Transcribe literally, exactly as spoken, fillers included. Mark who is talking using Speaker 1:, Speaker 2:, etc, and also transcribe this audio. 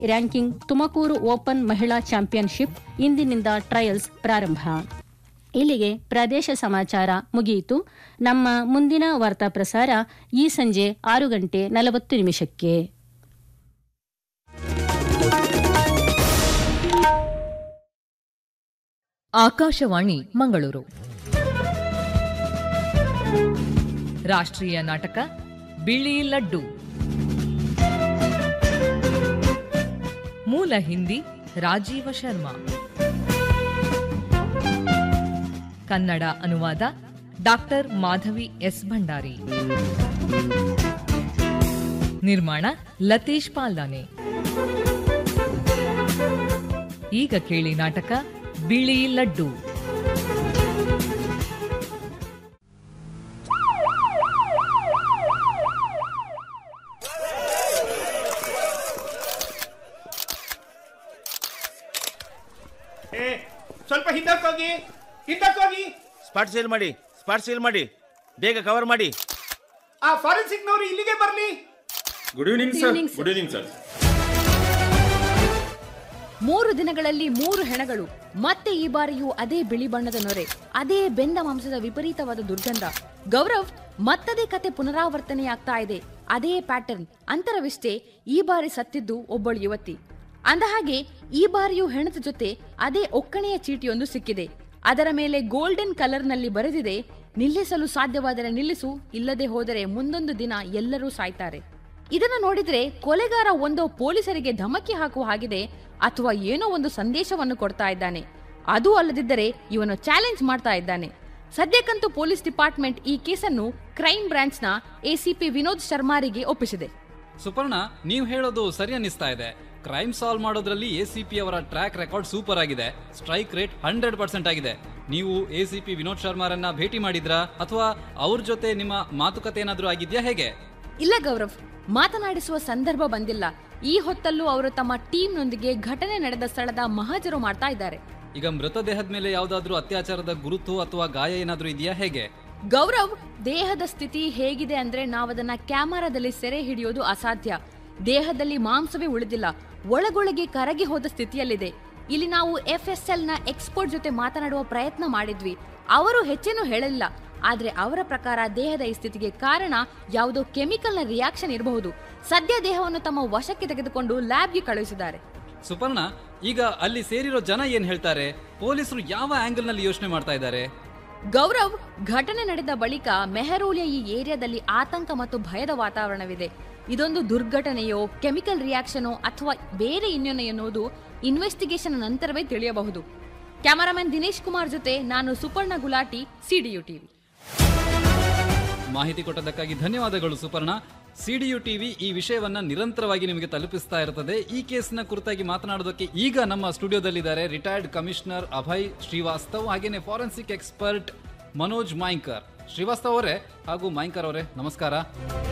Speaker 1: Ranking Tumakuru open ಮಹಿಳಾ championship ಇಂದಿನಿಂದ trials ಪ್ರಾರಂಭ. ಇಲ್ಲಿಗೆ ಪ್ರದೇಶ ಸಮಾಚಾರ ಮುಗಿಯಿತು. ನಮ್ಮ ಮುಂದಿನ ವಾರ್ತಾ ಪ್ರಸಾರ ಈ ಸಂಜೆ ಆರು ಗಂಟೆ ನಲವತ್ತು ನಿಮಿಷಕ್ಕೆ.
Speaker 2: ಆಕಾಶವಾಣಿ ಮಂಗಳೂರು. ರಾಷ್ಟ್ರೀಯ ನಾಟಕ ಬಿಳಿ ಲಡ್ಡು. ಮೂಲ ಹಿಂದಿ ರಾಜೀವ ಶರ್ಮಾ. ಕನ್ನಡ ಅನುವಾದ ಡಾಕ್ಟರ್ ಮಾಧವಿ ಎಸ್ ಭಂಡಾರಿ. ನಿರ್ಮಾಣ ಲತೀಶ್ ಪಾಲ್ದಾನೆ. ಈಗ ಕೇಳಿ ನಾಟಕ ಬಿಳಿ ಲಡ್ಡು.
Speaker 3: ಸ್ವಲ್ಪ ಹಿಂದಕ್ಕೋಗಿ ಹಿಂದಕ್ಕೋಗಿ
Speaker 4: ಸ್ಪಾಟ್ ಸೇಲ್ ಮಾಡಿ ಸ್ಪಾಟ್ ಸೇಲ್ ಮಾಡಿ ಬೇಗ ಕವರ್ ಮಾಡಿ.
Speaker 3: ಆ ಫಾರೆನ್ಸಿಕ್ ನವರು ಇಲ್ಲಿಗೆ ಬರಲಿ.
Speaker 5: Good evening sir. Good evening sir.
Speaker 6: ಮೂರು ದಿನಗಳಲ್ಲಿ ಮೂರು ಹೆಣಗಳು. ಮತ್ತೆ ಈ ಬಾರಿಯೂ ಅದೇ ಬಿಳಿ ಬಣ್ಣದ ನೊರೆ, ಅದೇ ಬೆಂದ ಮಾಂಸದ ವಿಪರೀತವಾದ ದುರ್ಗಂಧ. ಗೌರವ್, ಮತ್ತದೇ ಕತೆ ಪುನರಾವರ್ತನೆಯಾಗ್ತಾ ಇದೆ. ಅದೇ ಪ್ಯಾಟರ್ನ್. ಅಂತರವಿಷ್ಟೇ, ಈ ಬಾರಿ ಸತ್ತಿದ್ದು ಒಬ್ಬಳು ಯುವತಿ. ಅಂದಹಾಗೆ ಈ ಬಾರಿಯೂ ಹೆಣದ ಜೊತೆ ಅದೇ ಒಕ್ಕಣೆಯ ಚೀಟಿಯೊಂದು ಸಿಕ್ಕಿದೆ. ಅದರ ಮೇಲೆ ಗೋಲ್ಡನ್ ಕಲರ್ನಲ್ಲಿ ಬರೆದಿದೆ, ನಿಲ್ಲಿಸಲು ಸಾಧ್ಯವಾದರೆ ನಿಲ್ಲಿಸು, ಇಲ್ಲದೆ ಹೋದರೆ ಮುಂದೊಂದು ದಿನ ಎಲ್ಲರೂ ಸಾಯ್ತಾರೆ. ಇದನ್ನು ನೋಡಿದ್ರೆ ಕೊಲೆಗಾರ ಒಂದೋ ಪೊಲೀಸರಿಗೆ ಧಮಕಿ ಹಾಕುವ ಹಾಗಿದೆ, ಅಥವಾ ಏನೋ ಒಂದು ಸಂದೇಶವನ್ನು ಕೊಡ್ತಾ ಇದ್ದಾನೆ. ಅದು ಅಲ್ಲದಿದ್ದರೆ ಇವನು ಚಾಲೆಂಜ್ ಮಾಡ್ತಾ ಇದ್ದಾನೆ. ಸದ್ಯಕ್ಕಂತೂ ಪೊಲೀಸ್ ಡಿಪಾರ್ಟ್ಮೆಂಟ್ ಈ ಕೇಸನ್ನು ಕ್ರೈಮ್ ಬ್ರಾಂಚ್ನ ಎಸಿಪಿ ವಿನೋದ್ ಶರ್ಮಾರಿಗೆ ಒಪ್ಪಿಸಿದೆ.
Speaker 7: ಸುಪರ್ಣ, ನೀವು ಹೇಳೋದು ಸರಿ ಅನ್ನಿಸ್ತಾ ಇದೆ. ಕ್ರೈಮ್ ಸಾಲ್ವ್ ಮಾಡೋದ್ರಲ್ಲಿ ಎಸಿಪಿ ಅವರ ಟ್ರ್ಯಾಕ್ ರೆಕಾರ್ಡ್ ಸೂಪರ್ ಆಗಿದೆ. ಸ್ಟ್ರೈಕ್ ರೇಟ್ ಹಂಡ್ರೆಡ್ ಪರ್ಸೆಂಟ್ ಆಗಿದೆ. ನೀವು ಎಸಿಪಿ ವಿನೋದ್ ಶರ್ಮಾರನ್ನ ಭೇಟಿ ಮಾಡಿದ್ರಾ, ಅಥವಾ ಅವ್ರ ಜೊತೆ ನಿಮ್ಮ ಮಾತುಕತೆ ಏನಾದ್ರೂ ಆಗಿದ್ಯಾ, ಹೇಗೆ?
Speaker 6: ಇಲ್ಲ ಗೌರವ್, ಮಾತನಾಡಿಸುವ ಸಂದರ್ಭ ಬಂದಿಲ್ಲ. ಈ ಹೊತ್ತಲ್ಲೂ ಅವರು ತಮ್ಮ ಟೀಮ್ನೊಂದಿಗೆ ಘಟನೆ ನಡೆದ ಸ್ಥಳದ ಮಹಜರು ಮಾಡ್ತಾ ಇದ್ದಾರೆ.
Speaker 7: ಈಗ ಮೃತದೇಹದ ಮೇಲೆ ಯಾವ್ದಾದ್ರೂ ಅತ್ಯಾಚಾರದ ಗುರುತು ಅಥವಾ ಗಾಯ ಏನಾದ್ರೂ ಇದೆಯಾ, ಹೇಗೆ?
Speaker 6: ಗೌರವ್, ದೇಹದ ಸ್ಥಿತಿ ಹೇಗಿದೆ ಅಂದ್ರೆ ನಾವದನ್ನ ಕ್ಯಾಮರಾದಲ್ಲಿ ಸೆರೆ ಹಿಡಿಯೋದು ಅಸಾಧ್ಯ. ದೇಹದಲ್ಲಿ ಮಾಂಸವೇ ಉಳಿದಿಲ್ಲ, ಒಳಗೊಳಗೆ ಕರಗಿ ಹೋದ ಸ್ಥಿತಿಯಲ್ಲಿದೆ. ಇಲ್ಲಿ ನಾವು ಎಫ್ ಎಸ್ ಎಲ್ ನ ಎಕ್ಸ್ಪರ್ಟ್ ಜೊತೆ ಮಾತನಾಡುವ ಪ್ರಯತ್ನ ಮಾಡಿದ್ವಿ. ಅವರು ಹೆಚ್ಚೇನೂ ಹೇಳಲಿಲ್ಲ. ಆದ್ರೆ ಅವರ ಪ್ರಕಾರ ದೇಹದ ಈ ಸ್ಥಿತಿಗೆ ಕಾರಣ ಯಾವುದೋ ಕೆಮಿಕಲ್ ನ ರಿಯಾಕ್ಷನ್ ಇರಬಹುದು. ಸದ್ಯ ದೇಹವನ್ನು ತಮ್ಮ ವಶಕ್ಕೆ ತೆಗೆದುಕೊಂಡು ಲ್ಯಾಬ್ಗೆ ಕಳುಹಿಸಿದ್ದಾರೆ.
Speaker 7: ಸುಪರ್ಣ, ಈಗ ಅಲ್ಲಿ ಸೇರಿರೋ ಜನ ಏನ್ ಹೇಳ್ತಾರೆ? ಪೊಲೀಸರು ಯಾವ ಆಂಗಲ್ ನಲ್ಲಿ ಯೋಚನೆ ಮಾಡ್ತಾ ಇದ್ದಾರೆ?
Speaker 6: ಗೌರವ್, ಘಟನೆ ನಡೆದ ಬಳಿಕ ಮೆಹರೂಲಿಯ ಈ ಏರಿಯಾದಲ್ಲಿ ಆತಂಕ ಮತ್ತು ಭಯದ ವಾತಾವರಣವಿದೆ. ಇದೊಂದು ದುರ್ಘಟನೆಯೋ, ಕೆಮಿಕಲ್ ರಿಯಾಕ್ಷನೋ ಅಥವಾ ಬೇರೆ ಇನ್ನೇನೋ ಎನ್ನುವುದು ಇನ್ವೆಸ್ಟಿಗೇಷನ್ ನಂತರವೇ ತಿಳಿಯಬಹುದು. ಕ್ಯಾಮರಾಮನ್ ದಿನೇಶ್ ಕುಮಾರ್ ಜೊತೆ ನಾನು ಸುಪರ್ಣ ಗುಲಾಟಿ, ಸಿಡಿಯು ಟಿವಿ.
Speaker 7: ಮಾಹಿತಿ ಕೊಟ್ಟದಕ್ಕಾಗಿ ಧನ್ಯವಾದಗಳು ಸುಪರ್ಣ. ಸಿಡಿಯು ಟಿವಿ ಈ ವಿಷಯವನ್ನ ನಿರಂತರವಾಗಿ ನಿಮಗೆ ತಲುಪಿಸ್ತಾ ಇರ್ತದೆ. ಈ ಕೇಸ್ನ ಕುರಿತಾಗಿ ಮಾತನಾಡೋದಕ್ಕೆ ಈಗ ನಮ್ಮ ಸ್ಟುಡಿಯೋದಲ್ಲಿದ್ದಾರೆ ರಿಟೈರ್ಡ್ ಕಮಿಷನರ್ ಅಭಯ್ ಶ್ರೀವಾಸ್ತವ್, ಹಾಗೇನೆ ಫಾರೆನ್ಸಿಕ್ ಎಕ್ಸ್ಪರ್ಟ್ ಮನೋಜ್ ಮಾಯಿಂಕರ್. ಶ್ರೀವಾಸ್ತವ್ ಅವರೇ ಹಾಗೂ ಮಾಯಿಂಕರ್ ಅವರೇ, ನಮಸ್ಕಾರ.